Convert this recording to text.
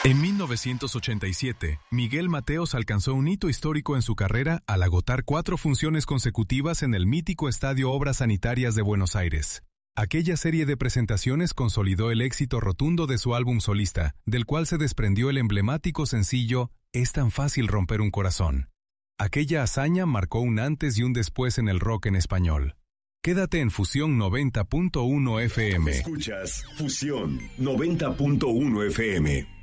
En 1987, Miguel Mateos alcanzó un hito histórico en su carrera al agotar 4 funciones consecutivas en el mítico Estadio Obras Sanitarias de Buenos Aires. Aquella serie de presentaciones consolidó el éxito rotundo de su álbum solista, del cual se desprendió el emblemático sencillo Es tan fácil romper un corazón. Aquella hazaña marcó un antes y un después en el rock en español. Quédate en Fusión 90.1 FM. Escuchas Fusión 90.1 FM.